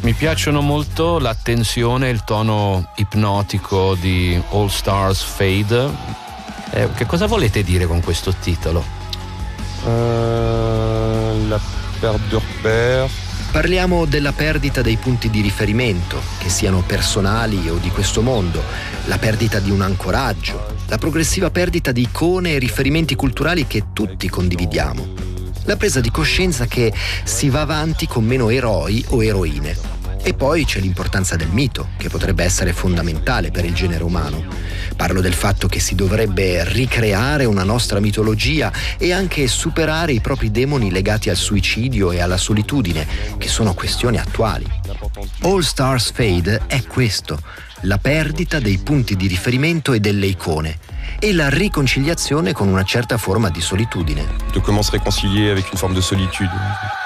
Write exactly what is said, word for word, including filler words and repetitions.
Mi piacciono molto la tensione e il tono ipnotico di All Stars Fade. Eh, che cosa volete dire con questo titolo? Uh, la perte de repère. Parliamo della perdita dei punti di riferimento, che siano personali o di questo mondo, la perdita di un ancoraggio, la progressiva perdita di icone e riferimenti culturali che tutti condividiamo, la presa di coscienza che si va avanti con meno eroi o eroine. E poi c'è l'importanza del mito, che potrebbe essere fondamentale per il genere umano. Parlo del fatto che si dovrebbe ricreare una nostra mitologia e anche superare i propri demoni legati al suicidio e alla solitudine, che sono questioni attuali. All Stars Fade è questo, la perdita dei punti di riferimento e delle icone, e la riconciliazione con una certa forma di solitudine. De comment se réconcilier avec une forme de solitude.